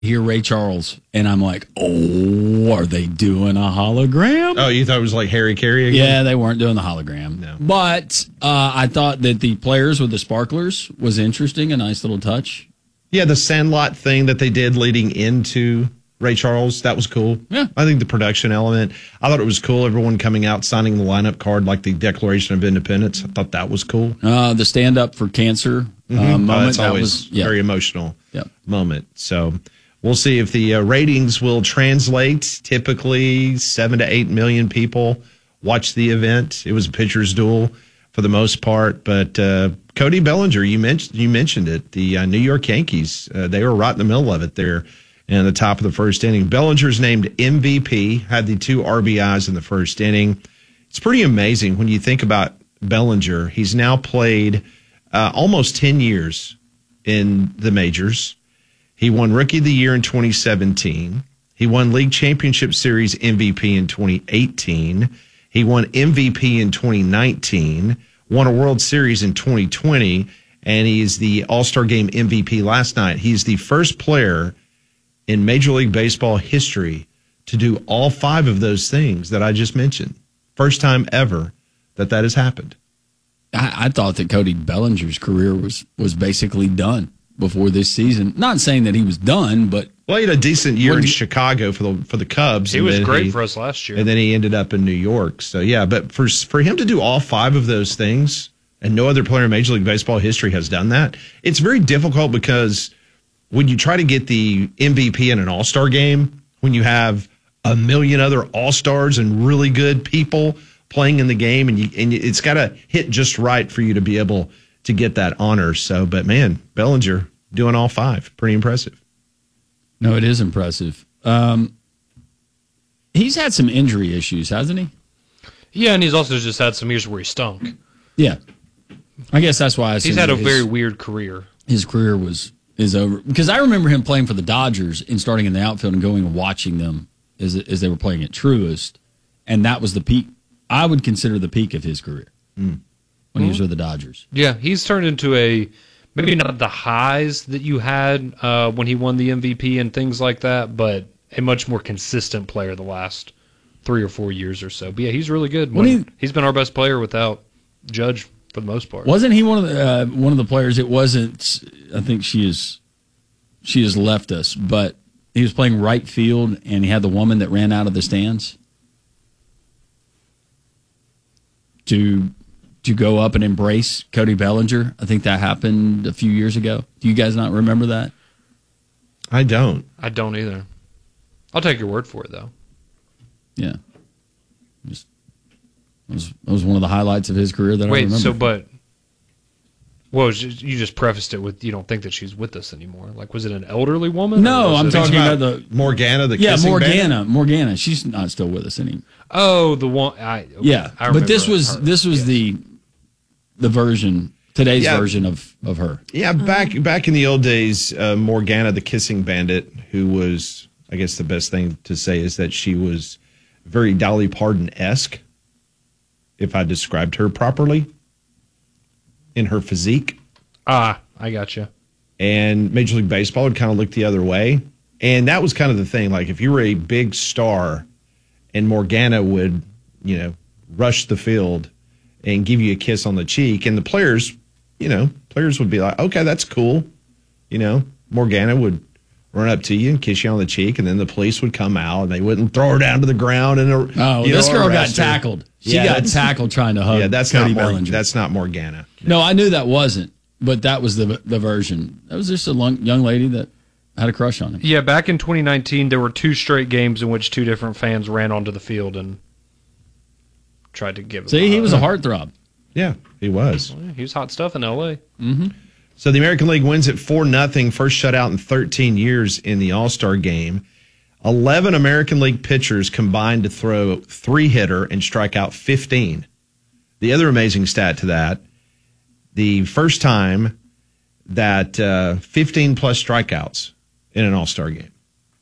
hear Ray Charles, and I'm like, oh, are they doing a hologram? Oh, you thought it was like Harry Carey again? Yeah, they weren't doing the hologram. No. But I thought that the players with the sparklers was interesting, a nice little touch. Yeah, the Sandlot thing that they did leading into Ray Charles, that was cool. Yeah. I think the production element, I thought it was cool. Everyone coming out, signing the lineup card like the Declaration of Independence. I thought that was cool. The stand up for cancer moment. That's that always was very emotional Yep. moment. So we'll see if the ratings will translate. Typically 7 to 8 million people watch the event. It was a pitcher's duel for the most part, but Cody Bellinger, you mentioned it. The New York Yankees, they were right in the middle of it there in the top of the first inning. Bellinger's named MVP, had the 2 RBIs in the first inning. It's pretty amazing when you think about Bellinger. He's now played almost 10 years in the majors. He won Rookie of the Year in 2017. He won League Championship Series MVP in 2018. He won MVP in 2019, won a World Series in 2020, and he's the All-Star Game MVP last night. He's the first player in Major League Baseball history to do all 5 of those things that I just mentioned. First time ever that has happened. I thought that Cody Bellinger's career was basically done before this season. Not saying that he was done, but well, he had a decent year in Chicago for the Cubs. He was great for us last year, and then he ended up in New York. So yeah, but for him to do all 5 of those things, and no other player in Major League Baseball history has done that, it's very difficult because when you try to get the MVP in an All-Star game, when you have a million other All-Stars and really good people playing in the game, and it's got to hit just right for you to be able to get that honor. So, but man, Bellinger doing all 5, pretty impressive. No, it is impressive. He's had some injury issues, hasn't he? Yeah, and he's also just had some years where he stunk. Yeah, I guess that's why he's had a very weird career. His career is over because I remember him playing for the Dodgers and starting in the outfield and going and watching them as they were playing at Truist, and that was the peak. I would consider the peak of his career when he was with the Dodgers. Yeah, he's turned into maybe not the highs that you had when he won the MVP and things like that, but a much more consistent player the last 3 or 4 years or so. But yeah, he's really good. He's been our best player without Judge for the most part. Wasn't he one of the players? It wasn't. I think she has left us, but he was playing right field, and he had the woman that ran out of the stands to go up and embrace Cody Bellinger. I think that happened a few years ago. Do you guys not remember that? I don't. I don't either. I'll take your word for it, though. Yeah. That was one of the highlights of his career that I remember. You just prefaced it with you don't think that she's with us anymore. Like, was it an elderly woman? No, I'm talking about the Morgana, the kissing bandit? Morgana. She's not still with us anymore. Oh, the one. Yeah, but this was the version, today's version of her. Yeah, back in the old days, Morgana, the kissing bandit, who was, I guess the best thing to say is that she was very Dolly Parton-esque, if I described her properly, in her physique. I gotcha. And Major League Baseball would kind of look the other way. And that was kind of the thing. Like, if you were a big star and Morgana would, rush the field and give you a kiss on the cheek, and the players would be like, okay, that's cool. Morgana would run up to you and kiss you on the cheek, and then the police would come out, and they wouldn't throw her down to the ground. This girl got tackled. She got tackled trying to hug Cody Bellinger. That's not Morgana. No, I knew that wasn't, but that was the version. That was just a young lady that had a crush on him. Yeah, back in 2019, there were 2 straight games in which 2 different fans ran onto the field and tried to give him he was a heartthrob. Yeah, he was. Well, he was hot stuff in L.A. Mm-hmm. So the American League wins at 4-0, first shutout in 13 years in the All-Star game. 11 American League pitchers combined to throw 3-hitter and strike out 15. The other amazing stat to that, the first time that 15-plus strikeouts in an All-Star game.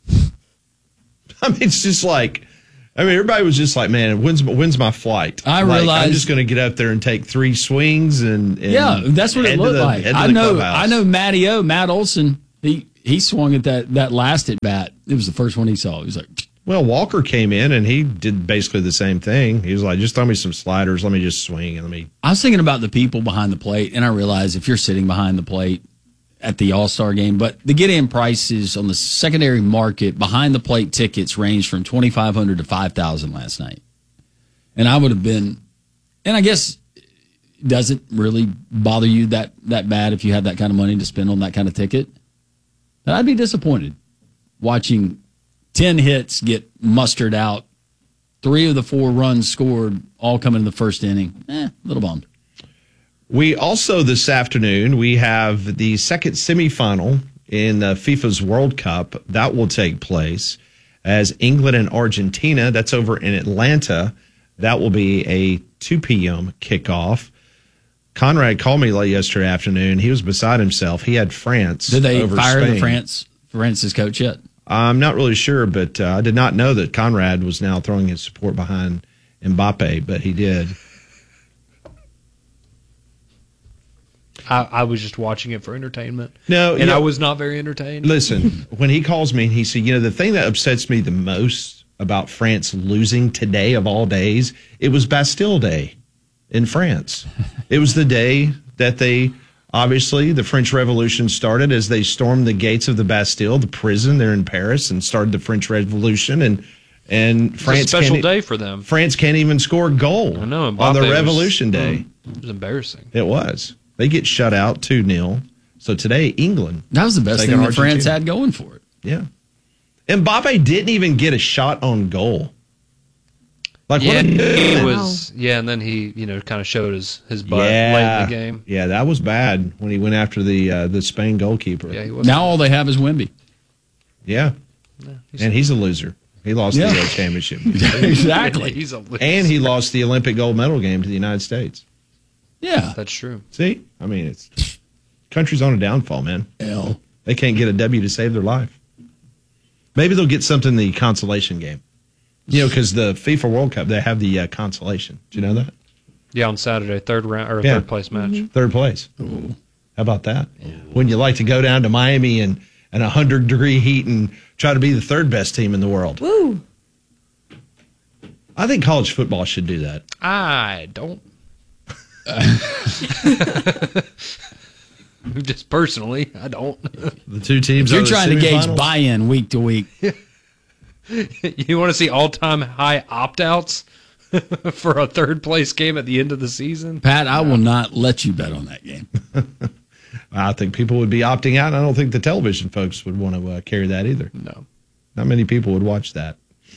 I mean, it's just like, everybody was just like, man, when's my flight? I realized I'm just going to get up there and take 3 swings and yeah, that's what it looked like. I know Matt Olson. He he swung at that last at bat. It was the first one he saw. He was like, Well, Walker came in and he did basically the same thing. He was like, just throw me some sliders. Let me just swing and let me. I was thinking about the people behind the plate, and I realized if you're sitting behind the plate at the All-Star game, but the get-in prices on the secondary market behind the plate tickets ranged from $2,500 to $5,000 last night. And I would have been, and I guess it doesn't really bother you that bad if you have that kind of money to spend on that kind of ticket. But I'd be disappointed watching 10 hits get mustered out, 3 of the 4 runs scored, all coming in the first inning. A little bummed. We also, this afternoon, we have the second semifinal in FIFA's World Cup. That will take place as England and Argentina. That's over in Atlanta. That will be a 2 p.m. kickoff. Conrad called me late yesterday afternoon. He was beside himself. He had France. Did they over fire Spain. the France's coach yet? I'm not really sure, but I did not know that Conrad was now throwing his support behind Mbappe, but he did. I was just watching it for entertainment. No, and I was not very entertained. Listen, when he calls me and he said, the thing that upsets me the most about France losing today of all days, it was Bastille Day in France. It was the day that obviously, the French Revolution started as they stormed the gates of the Bastille, the prison there in Paris, and started the French Revolution. And France it's a special day for them. France can't even score a goal I know, on the Revolution Day. It was embarrassing. It was. They get shut out 2-0. So today, England. That was the best thing that France had going for it. Yeah. Mbappe didn't even get a shot on goal. Like, yeah, what it was. Yeah, and then he, kind of showed his butt late in the game. Yeah, that was bad when he went after the Spain goalkeeper. Yeah, he was. Now all they have is Wemby. Yeah, and he's a loser. He lost the championship. Exactly. He's a loser. And he lost the Olympic gold medal game to the United States. Yeah, that's true. See, I mean, it's country's on a downfall, man. Hell. They can't get a W to save their life. Maybe they'll get something in the consolation game. Because the FIFA World Cup, they have the consolation. Do you know that? Yeah, on Saturday, third place match. Mm-hmm. Third place. Ooh. How about that? Ooh. When you like to go down to Miami and 100-degree heat and try to be the third best team in the world. Woo! I think college football should do that. I don't. Just personally, I don't. The two teams. You're trying to gauge buy-in week to week. You want to see all-time high opt-outs for a third-place game at the end of the season? Pat, I will not let you bet on that game. I think people would be opting out. I don't think the television folks would want to carry that either. No. Not many people would watch that.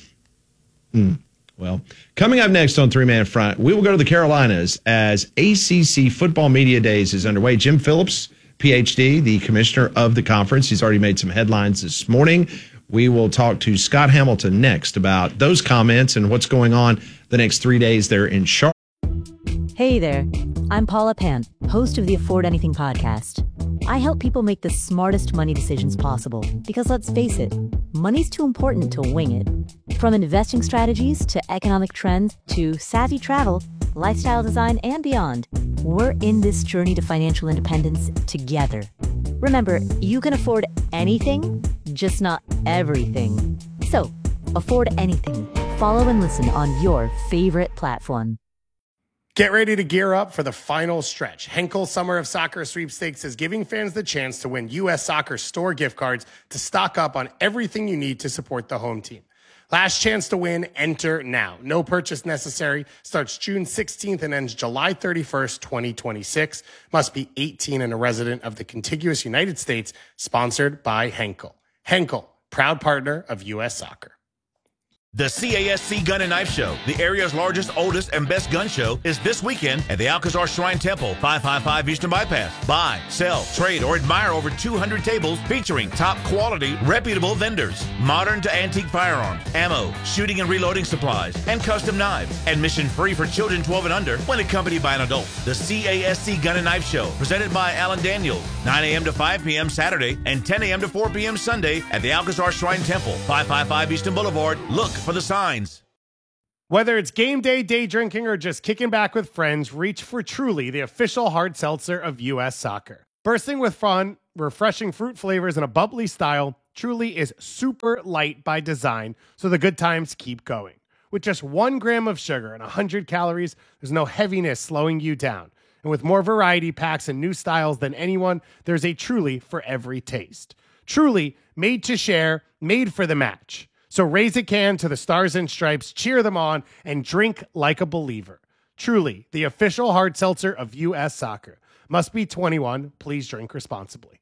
Well, coming up next on Three Man Front, we will go to the Carolinas as ACC Football Media Days is underway. Jim Phillips, PhD, the commissioner of the conference. He's already made some headlines this morning. We will talk to Scott Hamilton next about those comments and what's going on the next 3 days there in Charlotte. Hey there, I'm Paula Pant, host of the Afford Anything podcast. I help people make the smartest money decisions possible because let's face it, money's too important to wing it. From investing strategies to economic trends to savvy travel, lifestyle design, and beyond, we're in this journey to financial independence together. Remember, you can afford anything, just not everything. So, afford anything. Follow and listen on your favorite platform. Get ready to gear up for the final stretch. Henkel Summer of Soccer Sweepstakes is giving fans the chance to win U.S. Soccer store gift cards to stock up on everything you need to support the home team. Last chance to win, enter now. No purchase necessary. Starts June 16th and ends July 31st, 2026. Must be 18 and a resident of the contiguous United States. Sponsored by Henkel. Henkel, proud partner of U.S. Soccer. The CASC Gun and Knife Show, the area's largest, oldest, and best gun show, is this weekend at the Alcazar Shrine Temple, 555 Eastern Bypass. Buy, sell, trade, or admire over 200 tables featuring top quality, reputable vendors, modern to antique firearms, ammo, shooting and reloading supplies, and custom knives. Admission free for children 12 and under when accompanied by an adult. The CASC Gun and Knife Show, presented by Alan Daniels, 9 a.m. to 5 p.m. Saturday and 10 a.m. to 4 p.m. Sunday at the Alcazar Shrine Temple, 555 Eastern Boulevard. Look for the signs. Whether it's game day, day drinking, or just kicking back with friends, reach for Truly, the official hard seltzer of U.S. Soccer. Bursting with fun refreshing fruit flavors and a bubbly style, Truly is super light by design, so the good times keep going. With just 1 gram of sugar and 100 calories, there's no heaviness slowing you down. And with more variety packs and new styles than anyone, there's a Truly for every taste. Truly, made to share, made for the match. So raise a can to the Stars and Stripes, cheer them on, and drink like a believer. Truly, the official hard seltzer of U.S. Soccer. Must be 21. Please drink responsibly.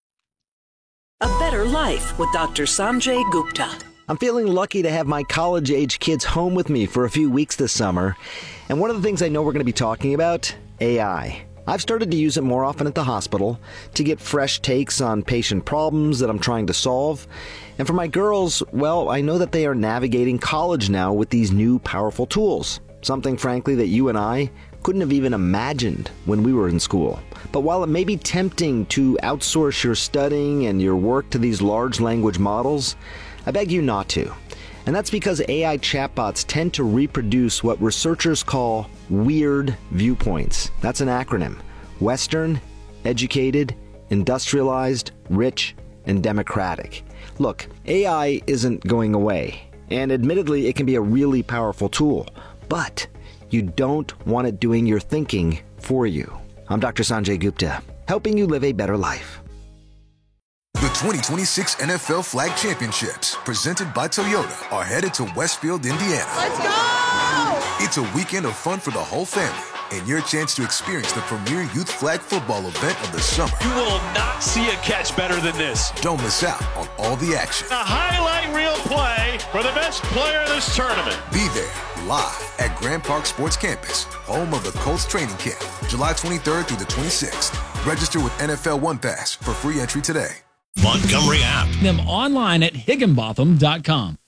A better life with Dr. Sanjay Gupta. I'm feeling lucky to have my college-age kids home with me for a few weeks this summer. And one of the things I know we're going to be talking about, AI. I've started to use it more often at the hospital to get fresh takes on patient problems that I'm trying to solve. And for my girls, well, I know that they are navigating college now with these new powerful tools. Something, frankly, that you and I couldn't have even imagined when we were in school. But while it may be tempting to outsource your studying and your work to these large language models, I beg you not to. And that's because AI chatbots tend to reproduce what researchers call weird viewpoints. That's an acronym. Western, educated, industrialized, rich, and democratic. Look, AI isn't going away. And admittedly, it can be a really powerful tool. But you don't want it doing your thinking for you. I'm Dr. Sanjay Gupta, helping you live a better life. The 2026 NFL Flag Championships, presented by Toyota, are headed to Westfield, Indiana. Let's go! It's a weekend of fun for the whole family and your chance to experience the premier youth flag football event of the summer. You will not see a catch better than this. Don't miss out on all the action. A highlight reel play for the best player in this tournament. Be there live at Grand Park Sports Campus, home of the Colts training camp, July 23rd through the 26th. Register with NFL One Pass for free entry today. Montgomery app. Them online at Higginbotham.com.